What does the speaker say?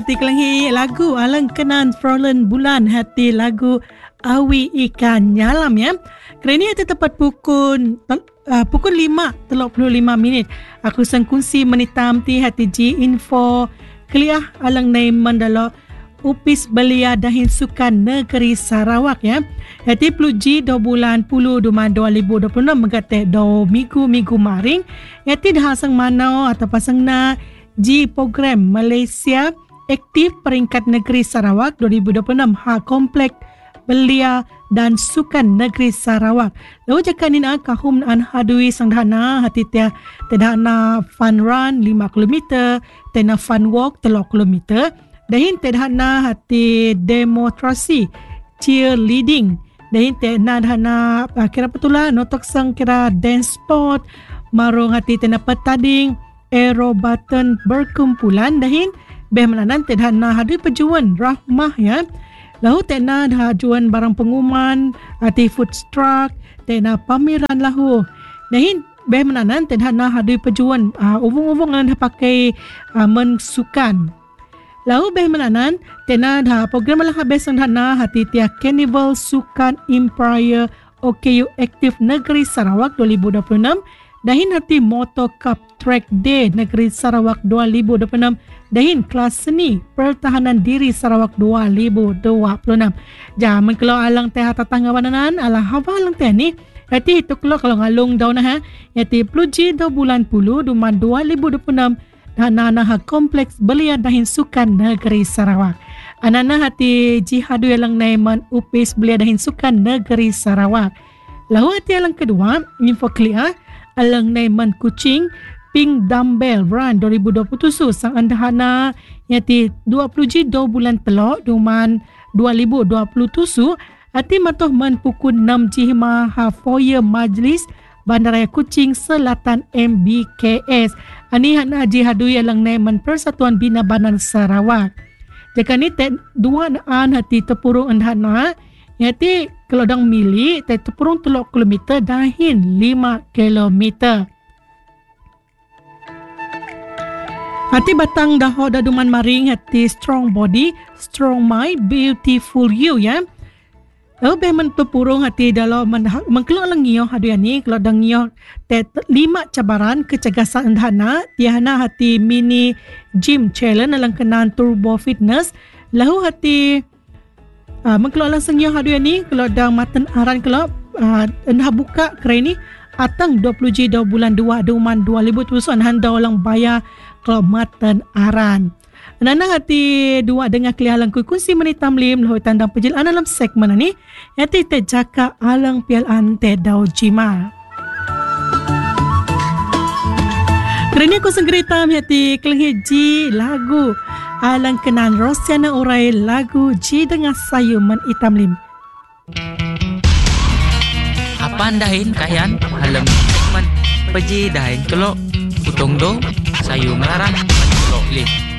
Hati kelangi lagu alang kenan Frolen Bulan hati lagu Awi Ikan Nyalam ya. Kali ini hati tepat pukul 5:35. Aku sangkunsi menitam ti hati ji info kuliah alang nai mandalo Upis Belia Dahin Sukan Negeri Sarawak ya. Hati peluji 2 bulan 10 Duman 2026 mengateh 2 minggu maring. Hati dah sang manau atau pasang na ji program Malaysia Aktif Peringkat Negeri Sarawak 2026 Komplek Belia dan Sukan Negeri Sarawak. Lalu jika nina kahum an hadui sang dana hati tia tedana fun run 5 km, tena fun walk 3 km. Dahin tedana hati demonstrasi cheerleading. Dahin tena dana kira betulah notok sang kira dance sport marung hati tena petading aerobatan berkumpulan. Dahin Behmananan tedana hadu pejuan rahmah ya. Lahu tena hajuan barang pengumuman, ati food truck, tena pameran lahu. Dahin behmananan tedana hadu pejuan uvung-uvung yang pakai mensukan. Lahu behmananan tena dah program lah besang dana hati tia Carnival Sukan Empire OKU Aktif Negeri Sarawak 2026. Dahin hati Motor Cup Track Day Negeri Sarawak 2026. Dahin kelas seni pertahanan diri Sarawak 2026. Jangan kalau alang teh tatangga wananan ala hawa alang teh ni. Hati itu kalau ngalung daun ha. Hati peluji 2 bulan 10 Duman 2026 dan anak kompleks Belia Dahin Sukan Negeri Sarawak. Anak hati jihadu alang naiman Upis Belia Dahin Sukan Negeri Sarawak. Lalu hati alang kedua info clear alang naiman Kuching Pink Dumbbell Run 2027 sang andahana yati 20 2 bulan telok Duman 2027 ati matoh man pukul 6 jihma Foyer Majlis Bandaraya Kuching Selatan MBKS. Ani hana jihadui alang naiman Persatuan Bina Banan Sarawak. Jika ni dua naan hati tepurung andahana yati kalau dang mili tepurung 3 km dahin 5 km. Hati batang daho daduman maring hati strong body, strong mind, beautiful you ya. Lalu beman pepurung hati dalam mengkelok lang ngiyo hadu yani kalau dang ngiyo 5 cabaran kecagasan dana tiana hati mini gym challenge alang kenan turbo fitness. Lalu hati mengkelok lang sengyo hadu yani kalau dang matan aran kalau endah buka kerani atang 20 bulan 2 Duman 2020 handa orang bayar kalau matan aran. Nana hati dua dengan kelihalan kunci menitam lim lohoi tandang pejil dalam segmen ini hati tejaka alang pial ante dau jima. Kerana aku senggeritam hati kelihiji lagu alang kenan Rosiana Urai lagu ji dengan sayu menitam lim. Apaan dahin kayan alam segmen peji dahin kelok utong do sayu melarang kelok lim.